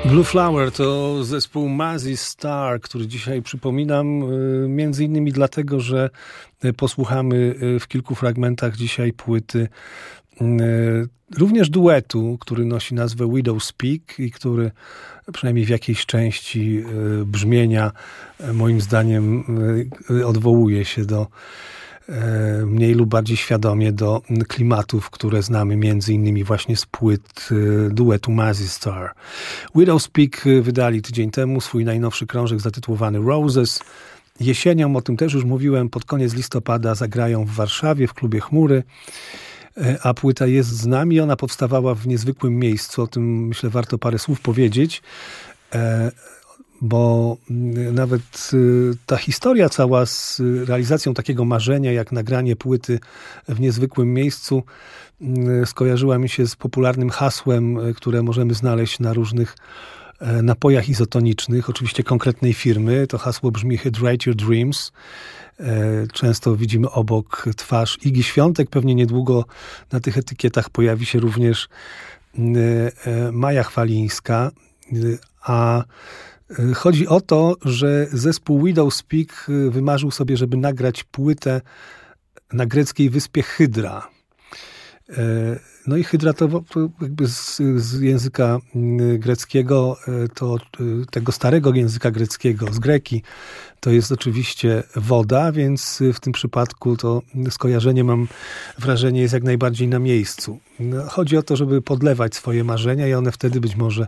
Blue Flower to zespół Mazzy Star, który dzisiaj przypominam między innymi dlatego, że posłuchamy w kilku fragmentach dzisiaj płyty również duetu, który nosi nazwę Widow Speak i który przynajmniej w jakiejś części brzmienia moim zdaniem odwołuje się do mniej lub bardziej świadomie do klimatów, które znamy między innymi właśnie z płyt duetu Mazzy Star. Widow Speak wydali tydzień temu swój najnowszy krążek zatytułowany Roses. Jesienią, o tym też już mówiłem, pod koniec listopada zagrają w Warszawie w klubie Chmury, a płyta jest z nami. Ona powstawała w niezwykłym miejscu, o tym myślę warto parę słów powiedzieć, bo nawet ta historia cała z realizacją takiego marzenia jak nagranie płyty w niezwykłym miejscu skojarzyła mi się z popularnym hasłem, które możemy znaleźć na różnych napojach izotonicznych, oczywiście konkretnej firmy. To hasło brzmi Hydrate Your Dreams. Często widzimy obok twarz Igi Świątek. Pewnie niedługo na tych etykietach pojawi się również Maja Chwalińska. A chodzi o to, że zespół Widow Speak wymarzył sobie, żeby nagrać płytę na greckiej wyspie Hydra. No i Hydra to jakby z języka greckiego, to tego starego języka greckiego, z greki, to jest oczywiście woda, więc w tym przypadku to skojarzenie, mam wrażenie, jest jak najbardziej na miejscu. Chodzi o to, żeby podlewać swoje marzenia i one wtedy być może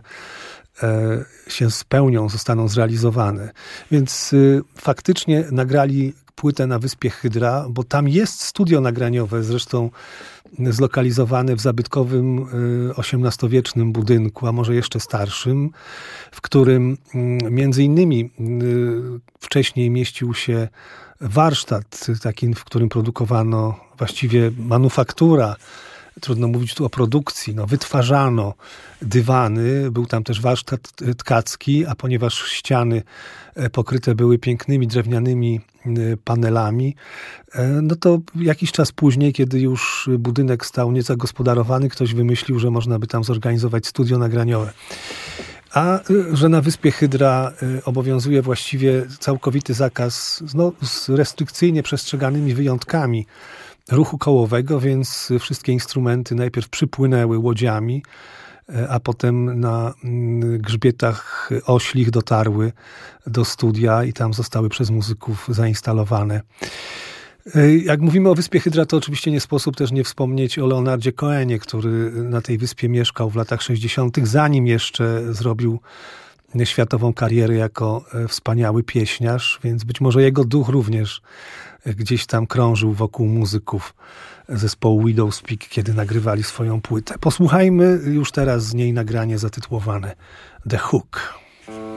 się spełnią, zostaną zrealizowane. Więc faktycznie nagrali płytę na wyspie Hydra, bo tam jest studio nagraniowe, zresztą zlokalizowane w zabytkowym XVIII-wiecznym budynku, a może jeszcze starszym, w którym między innymi wcześniej mieścił się warsztat taki, w którym produkowano właściwie manufaktura. Trudno mówić tu o produkcji. Wytwarzano dywany, był tam też warsztat tkacki, a ponieważ ściany pokryte były pięknymi drewnianymi panelami, no to jakiś czas później, kiedy już budynek stał niezagospodarowany, ktoś wymyślił, że można by tam zorganizować studio nagraniowe. A że na wyspie Hydra obowiązuje właściwie całkowity zakaz z restrykcyjnie przestrzeganymi wyjątkami ruchu kołowego, więc wszystkie instrumenty najpierw przypłynęły łodziami, a potem na grzbietach oślich dotarły do studia i tam zostały przez muzyków zainstalowane. Jak mówimy o wyspie Hydra, to oczywiście nie sposób też nie wspomnieć o Leonardzie Cohenie, który na tej wyspie mieszkał w latach 60., zanim jeszcze zrobił światową karierę jako wspaniały pieśniarz, więc być może jego duch również gdzieś tam krążył wokół muzyków zespołu Widow Speak, kiedy nagrywali swoją płytę. Posłuchajmy już teraz z niej nagranie zatytułowane The Hook.